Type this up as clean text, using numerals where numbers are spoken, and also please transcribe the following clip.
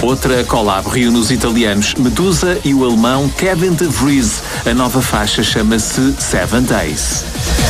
outra collab reúne os italianos Medusa e o alemão Kevin de Vries. A nova faixa chama-se Seven Days.